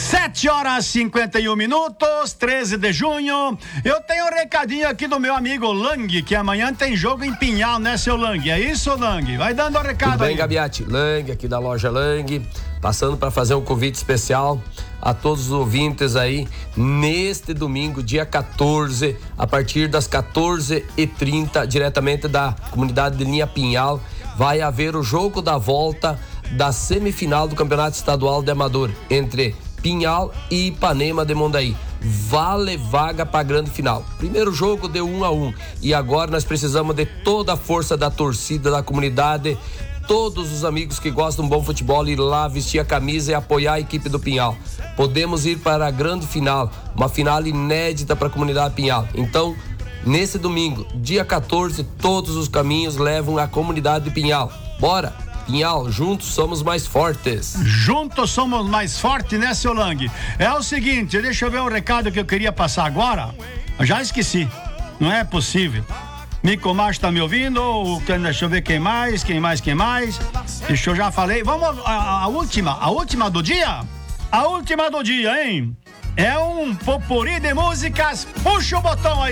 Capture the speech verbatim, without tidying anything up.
sete horas e cinquenta e um minutos, treze de junho. Eu tenho um recadinho aqui do meu amigo Lang, que amanhã tem jogo em Pinhal, né, seu Lang? É isso, Lang? Vai dando o um recado. Tudo bem, aí. Gabiati? Lang, aqui da loja Lang, passando para fazer um convite especial a todos os ouvintes aí, neste domingo, dia quatorze, a partir das quatorze e trinta, diretamente da comunidade de Linha Pinhal, vai haver o jogo da volta da semifinal do Campeonato Estadual de Amador, entre Pinhal e Ipanema de Mondaí. Vale vaga para a grande final. Primeiro jogo deu um a um e agora nós precisamos de toda a força da torcida, da comunidade, todos os amigos que gostam de um bom futebol, ir lá vestir a camisa e apoiar a equipe do Pinhal. Podemos ir para a grande final, uma final inédita para a comunidade Pinhal. Então, nesse domingo, dia quatorze, todos os caminhos levam à comunidade de Pinhal. Bora! Pinhal, juntos somos mais fortes. Juntos somos mais fortes, né, seu Lang? É o seguinte, deixa eu ver um recado que eu queria passar agora. Eu já esqueci. Não é possível. Nico Macho tá me ouvindo? Deixa eu ver quem mais, quem mais, quem mais. Deixa eu já falei. Vamos, a, a última, a última do dia? A última do dia, hein? É um popurrí de músicas. Puxa o botão aí.